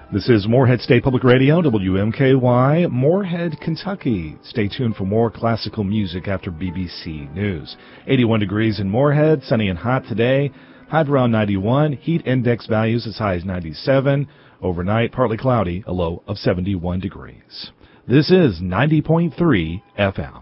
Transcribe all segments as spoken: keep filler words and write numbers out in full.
This is Moorhead State Public Radio, W M K Y, Moorhead, Kentucky. Stay tuned for more classical music after B B C News. eighty-one degrees in Moorhead, sunny and hot today. High around ninety-one, heat index values as high as ninety-seven. Overnight, partly cloudy, a low of seventy-one degrees. This is ninety point three F M.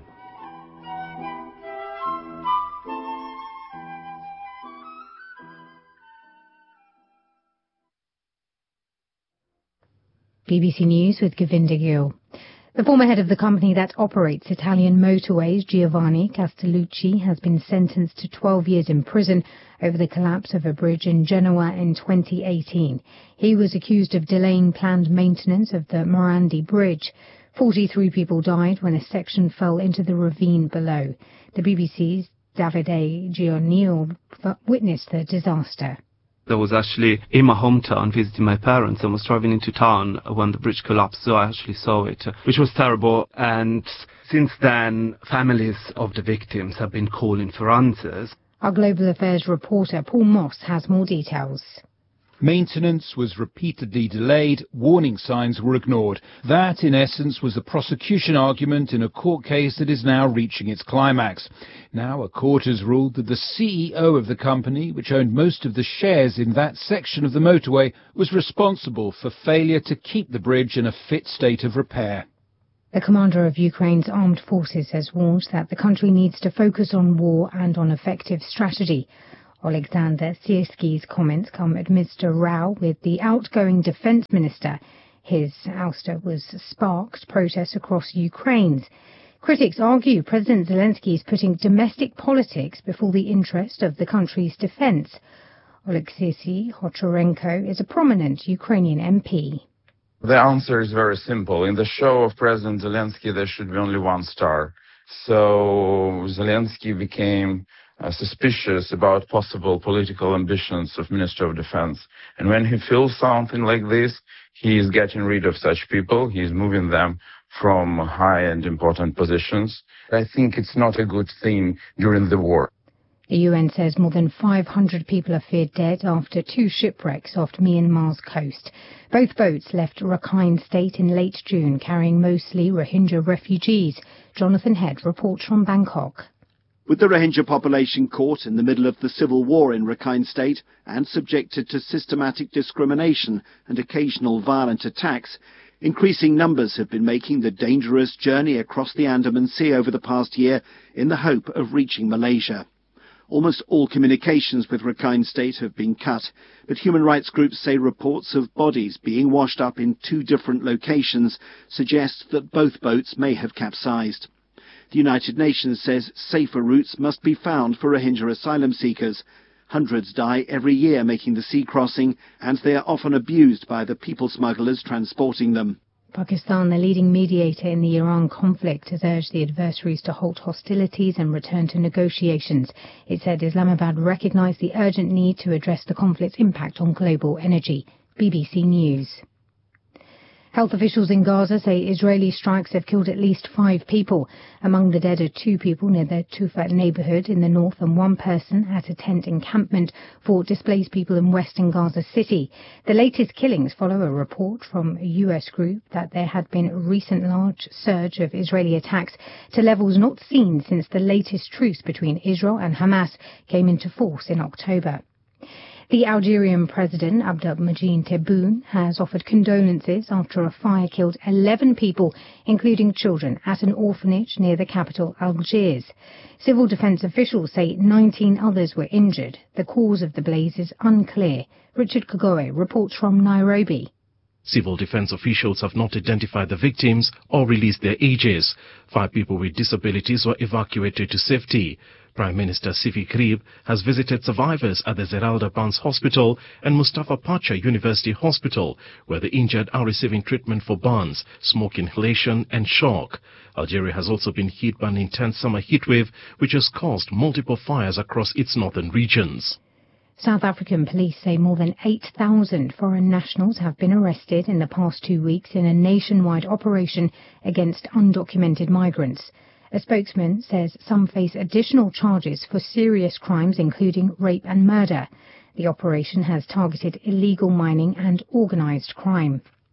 B B C News with Govinda Gill. The former head of the company that operates Italian motorways, Giovanni Castellucci, has been sentenced to twelve years in prison over the collapse of a bridge in Genoa in twenty eighteen. He was accused of delaying planned maintenance of the Morandi Bridge. forty-three people died when a section fell into the ravine below. The B B C's Davide Gionil witnessed the disaster. I was actually in my hometown visiting my parents and was driving into town when the bridge collapsed, so I actually saw it, which was terrible. And since then, families of the victims have been calling for answers. Our Global Affairs reporter Paul Moss has more details. Maintenance was repeatedly delayed, warning signs were ignored. That, in essence, was the prosecution argument in a court case that is now reaching its climax. Now a court has ruled that the C E O of the company, which owned most of the shares in that section of the motorway, was responsible for failure to keep the bridge in a fit state of repair. The commander of Ukraine's armed forces has warned that the country needs to focus on war and on effective strategy. Alexander Siersky's comments come amidst a row with the outgoing defense minister. His ouster was sparked protests across Ukraine. Critics argue President Zelensky is putting domestic politics before the interest of the country's defense. Oleksiy Hochorenko is a prominent Ukrainian M P. The answer is very simple. In the show of President Zelensky, there should be only one star. So Zelensky became Uh, suspicious about possible political ambitions of Minister of Defense. And when he feels something like this, he is getting rid of such people. He is moving them from high and important positions. I think it's not a good thing during the war. The U N says more than five hundred people are feared dead after two shipwrecks off Myanmar's coast. Both boats left Rakhine State in late June, carrying mostly Rohingya refugees. Jonathan Head reports from Bangkok. With the Rohingya population caught in the middle of the civil war in Rakhine State and subjected to systematic discrimination and occasional violent attacks, increasing numbers have been making the dangerous journey across the Andaman Sea over the past year in the hope of reaching Malaysia. Almost all communications with Rakhine State have been cut, but human rights groups say reports of bodies being washed up in two different locations suggest that both boats may have capsized. The United Nations says safer routes must be found for Rohingya asylum seekers. Hundreds die every year making the sea crossing, and they are often abused by the people smugglers transporting them. Pakistan, the leading mediator in the Iran conflict, has urged the adversaries to halt hostilities and return to negotiations. It said Islamabad recognised the urgent need to address the conflict's impact on global energy. B B C News. Health officials in Gaza say Israeli strikes have killed at least five people. Among the dead are two people near the Tufa neighborhood in the north and one person at a tent encampment for displaced people in western Gaza City. The latest killings follow a report from a U S group that there had been a recent large surge of Israeli attacks to levels not seen since the latest truce between Israel and Hamas came into force in October. The Algerian president, Abdelmadjid Tebboune, has offered condolences after a fire killed eleven people, including children, at an orphanage near the capital, Algiers. Civil defense officials say nineteen others were injured. The cause of the blaze is unclear. Richard Kagoe reports from Nairobi. Civil defense officials have not identified the victims or released their ages. Five people with disabilities were evacuated to safety. Prime Minister Sifi Krib has visited survivors at the Zeralda Barnes Hospital and Mustafa Pacha University Hospital, where the injured are receiving treatment for burns, smoke inhalation and shock. Algeria has also been hit by an intense summer heatwave, which has caused multiple fires across its northern regions. South African police say more than eight thousand foreign nationals have been arrested in the past two weeks in a nationwide operation against undocumented migrants. A spokesman says some face additional charges for serious crimes including rape and murder. The operation has targeted illegal mining and organised crime.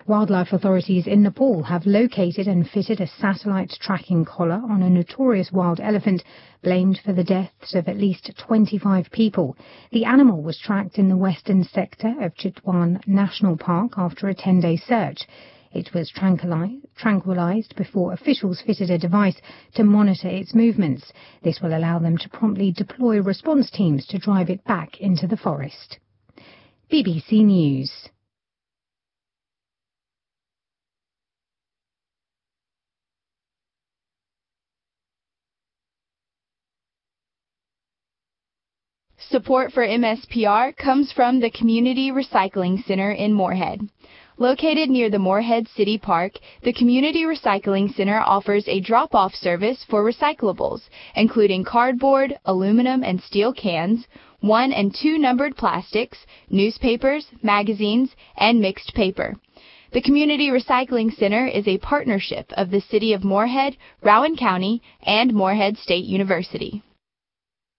Wildlife authorities in Nepal have located and fitted a satellite tracking collar on a notorious wild elephant blamed for the deaths of at least twenty-five people. The animal was tracked in the western sector of Chitwan National Park after a ten-day search. It was tranquilized before officials fitted a device to monitor its movements. This will allow them to promptly deploy response teams to drive it back into the forest. B B C News. Support for M S P R comes from the Community Recycling Center in Moorhead. Located near the Moorhead City Park, the Community Recycling Center offers a drop-off service for recyclables, including cardboard, aluminum and steel cans, one and two numbered plastics, newspapers, magazines, and mixed paper. The Community Recycling Center is a partnership of the City of Moorhead, Rowan County, and Moorhead State University.